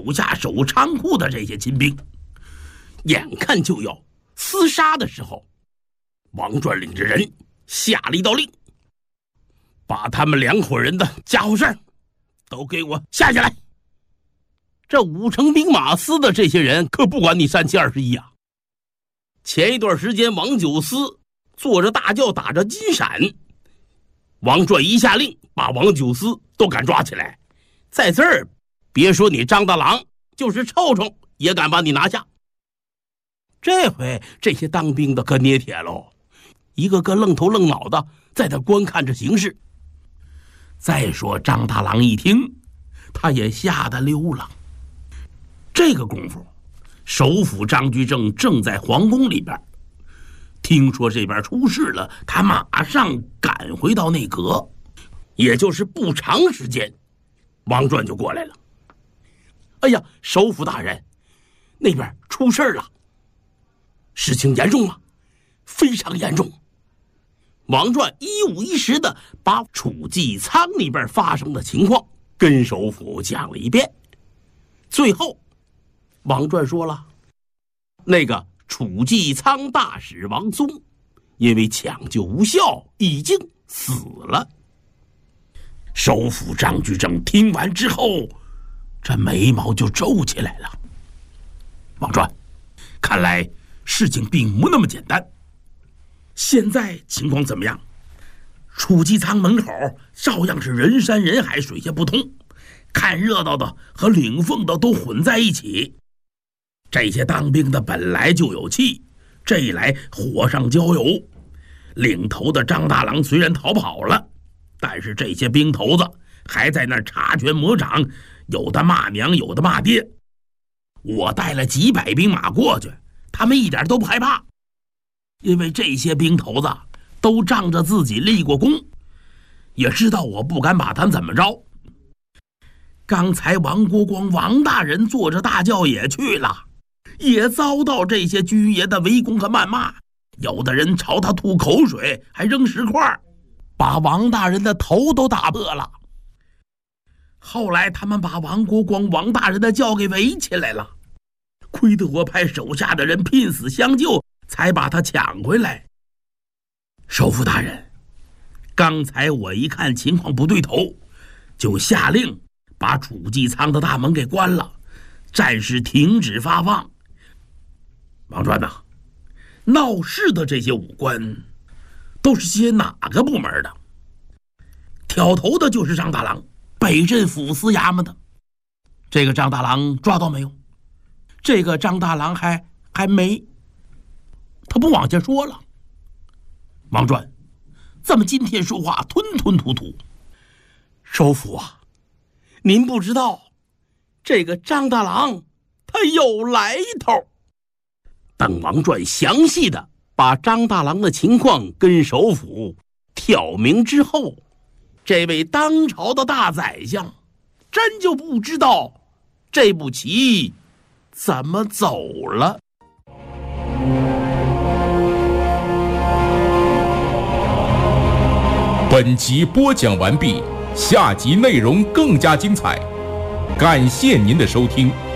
手下守仓库的这些亲兵。眼看就要厮杀的时候，王传领着人下了一道令，把他们2伙人的家伙事都给我下下来。这5城兵马司的这些人可不管你3721啊。前一段时间王九思坐着大轿打着金闪，王传一下令把王九思都敢抓起来，在这儿别说你张大郎，就是臭虫也敢把你拿下。这回这些当兵的可捏铁喽，一个个愣头愣脑的在那观看着形势。再说张大郎一听，他也吓得溜了。这个功夫，首辅张居正正在皇宫里边，听说这边出事了，他马上赶回到内阁，也就是不长时间，王传就过来了。哎呀，首辅大人，那边出事了。事情严重吗？非常严重。王传一五一十的把储济仓里边发生的情况跟首辅讲了一遍。最后王传说了，那个储济仓大使王松因为抢救无效已经死了。首辅张居正听完之后，这眉毛就皱起来了。王传，看来事情并不那么简单。现在情况怎么样？储济仓门口照样是人山人海，水泄不通，看热闹的和领俸的都混在一起。这些当兵的本来就有气，这一来火上浇油。领头的张大郎虽然逃跑了，但是这些兵头子还在那儿插拳魔掌，有的骂娘，有的骂爹。我带了几百兵马过去，他们一点都不害怕，因为这些兵头子都仗着自己立过功，也知道我不敢把他们怎么着。刚才王国光王大人坐着大轿也去了，也遭到这些军爷的围攻和谩骂，有的人朝他吐口水，还扔石块，把王大人的头都打破了。后来他们把王国光王大人的轿给围起来了，亏得我派手下的人拼死相救，才把他抢回来。首辅大人，刚才我一看情况不对头，就下令把储济仓的大门给关了，暂时停止发放。王传呐，闹事的这些武官都是些哪个部门的？挑头的就是张大郎，北镇抚司衙门的。这个张大郎抓到没有？这个张大郎还没，他不往下说了。王传，怎么今天说话吞吞吐吐？首辅啊，您不知道，这个张大郎他有来头。等王传详细的把张大郎的情况跟首辅挑明之后，这位当朝的大宰相真就不知道这步棋怎么走了。 本集播讲完毕，下集内容更加精彩，感谢您的收听。